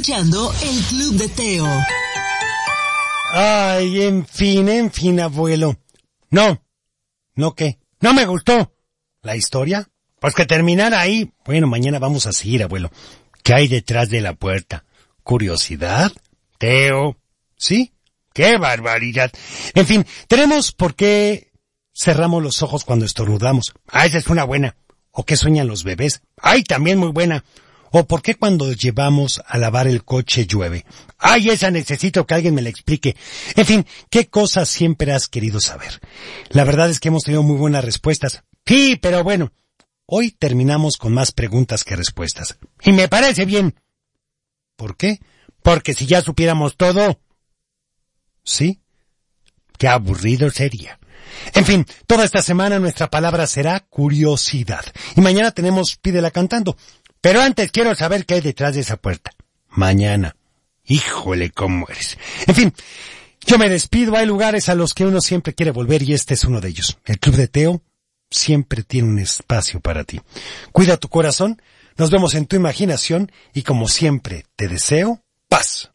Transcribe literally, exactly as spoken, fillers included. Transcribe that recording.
escuchando el Club de Teo. Ay, en fin, en fin, abuelo. No, ¿no qué? ¿No me gustó la historia? Pues que terminara ahí. Bueno, mañana vamos a seguir, abuelo. ¿Qué hay detrás de la puerta? ¿Curiosidad? Teo. ¿Sí? ¡Qué barbaridad! En fin, tenemos por qué cerramos los ojos cuando estornudamos. Ah, esa es una buena. ¿O qué sueñan los bebés? ¡Ay, también muy buena! ¿O por qué cuando llevamos a lavar el coche llueve? ¡Ay, esa necesito que alguien me la explique! En fin, ¿qué cosas siempre has querido saber? La verdad es que hemos tenido muy buenas respuestas. Sí, pero bueno, hoy terminamos con más preguntas que respuestas. Y me parece bien. ¿Por qué? Porque si ya supiéramos todo... ¿Sí? Qué aburrido sería. En fin, toda esta semana nuestra palabra será curiosidad. Y mañana tenemos Pídela Cantando. Pero antes quiero saber qué hay detrás de esa puerta. Mañana. Híjole, cómo eres. En fin, yo me despido. Hay lugares a los que uno siempre quiere volver y este es uno de ellos. El Club de Teo siempre tiene un espacio para ti. Cuida tu corazón, nos vemos en tu imaginación y como siempre te deseo paz.